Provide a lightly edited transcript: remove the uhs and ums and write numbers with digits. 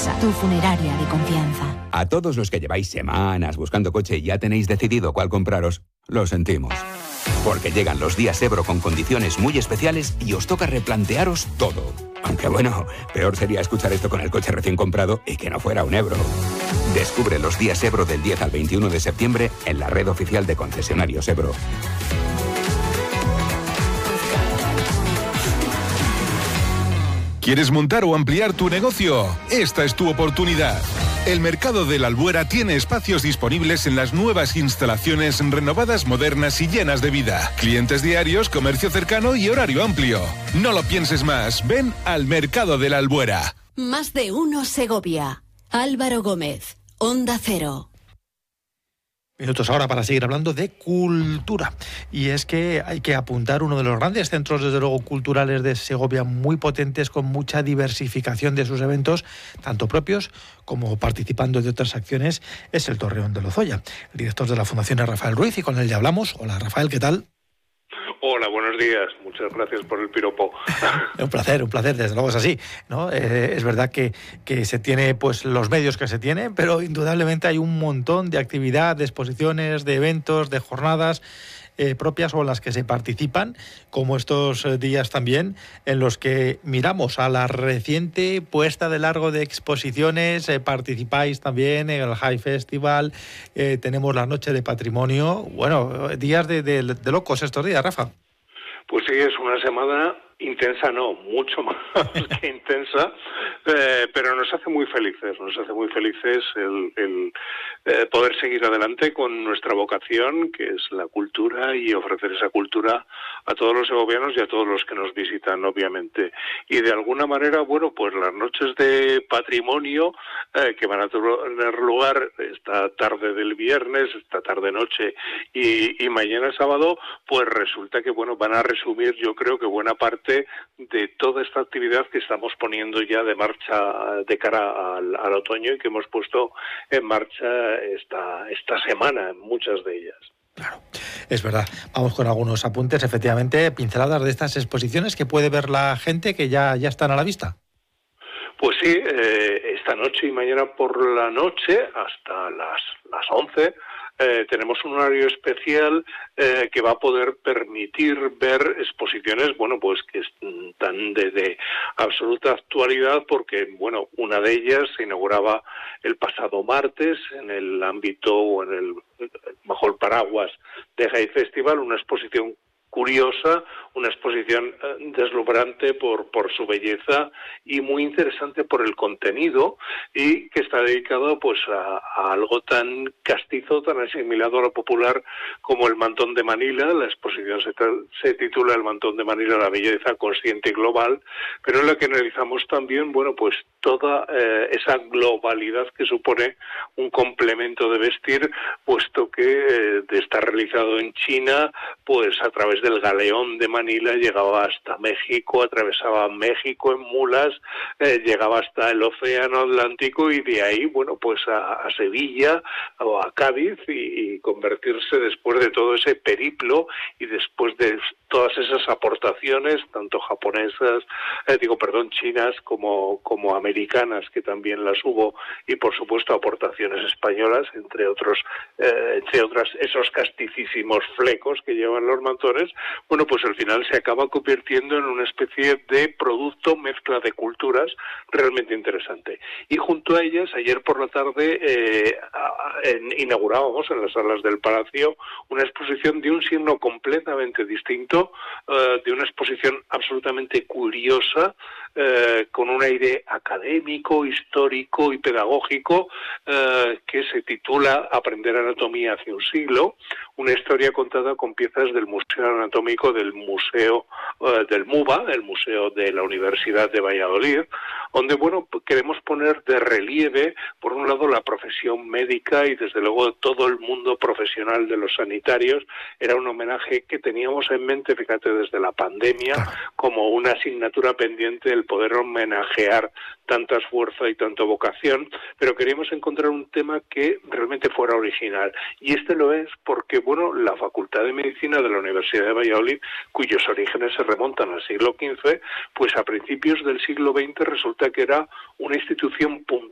Endesa, tu funeraria de confianza. A todos los que lleváis semanas buscando coche y ya tenéis decidido cuál compraros, lo sentimos. Porque llegan los días Ebro con condiciones muy especiales y os toca replantearos todo. Aunque bueno, peor sería escuchar esto con el coche recién comprado y que no fuera un Ebro. Descubre los días Ebro del 10 al 21 de septiembre en la red oficial de concesionarios Ebro. ¿Quieres montar o ampliar tu negocio? Esta es tu oportunidad. El Mercado de la Albuera tiene espacios disponibles en las nuevas instalaciones renovadas, modernas y llenas de vida. Clientes diarios, comercio cercano y horario amplio. No lo pienses más. Ven al Mercado de la Albuera. Más de uno Segovia. Álvaro Gómez, Onda Cero. Minutos ahora para seguir hablando de cultura. Y es que hay que apuntar uno de los grandes centros, desde luego, culturales de Segovia, muy potentes, con mucha diversificación de sus eventos, tanto propios como participando de otras acciones, es el Torreón de Lozoya. El director de la Fundación es Rafael Ruiz y con él ya hablamos. Hola, Rafael, ¿qué tal? Hola, buenos días. Muchas gracias por el piropo. Un placer, desde luego es así, ¿no? Es verdad que se tiene pues los medios que se tienen, pero indudablemente hay un montón de actividad, de exposiciones, de eventos, de jornadas propias o en las que se participan, como estos días también, en los que miramos a la reciente puesta de largo de exposiciones. Participáis también en el High Festival, tenemos la Noche de Patrimonio. Bueno, días de locos estos días, Rafa. Pues sí, es una semana intensa, no, mucho más que intensa, pero nos hace muy felices el poder seguir adelante con nuestra vocación, que es la cultura, y ofrecer esa cultura a todos los segovianos y a todos los que nos visitan, obviamente. Y de alguna manera, bueno, pues las noches de patrimonio que van a tener lugar esta tarde del viernes, esta tarde-noche y mañana sábado, pues resulta que, bueno, van a resumir, yo creo que buena parte de toda esta actividad que estamos poniendo ya de marcha de cara al otoño y que hemos puesto en marcha esta semana, muchas de ellas. Claro, es verdad. Vamos con algunos apuntes, efectivamente, pinceladas de estas exposiciones que puede ver la gente que ya están a la vista. Pues sí, esta noche y mañana por la noche hasta las 11 tenemos un horario especial que va a poder permitir ver exposiciones, bueno, pues que están de absoluta actualidad, porque, bueno, una de ellas se inauguraba el pasado martes en el ámbito o bajo el paraguas de High Festival, una exposición curiosa, una exposición deslumbrante por su belleza y muy interesante por el contenido, y que está dedicado pues a algo tan castizo, tan asimilado a lo popular como el Mantón de Manila. La exposición se titula El Mantón de Manila, la belleza consciente y global, pero en la que analizamos también, bueno, pues toda esa globalidad que supone un complemento de vestir, puesto que de estar realizado en China, pues a través del galeón de Manila llegaba hasta México, atravesaba México en mulas, llegaba hasta el Océano Atlántico y de ahí, bueno, pues a Sevilla o a Cádiz y convertirse, después de todo ese periplo y después de todas esas aportaciones, tanto japonesas, chinas como americanas, que también las hubo, y por supuesto aportaciones españolas, entre otras esos casticísimos flecos que llevan los mantones. Bueno, pues al final se acaba convirtiendo en una especie de producto, mezcla de culturas realmente interesante. Y junto a ellas, ayer por la tarde inaugurábamos en las salas del Palacio una exposición de un signo completamente distinto, de una exposición absolutamente curiosa, con un aire académico, histórico y pedagógico, que se titula Aprender anatomía hace un siglo, una historia contada con piezas del Museo Anatómico del Museo del MUBA, el Museo de la Universidad de Valladolid, donde, bueno, queremos poner de relieve, por un lado, la profesión médica y, desde luego, todo el mundo profesional de los sanitarios. Era un homenaje que teníamos en mente, fíjate, desde la pandemia, como una asignatura pendiente el poder homenajear tanta esfuerzo y tanta vocación, pero queríamos encontrar un tema que realmente fuera original. Y este lo es porque, bueno, la Facultad de Medicina de la Universidad de Valladolid, cuyos orígenes se remontan al siglo XV, pues a principios del siglo XX resulta que era una institución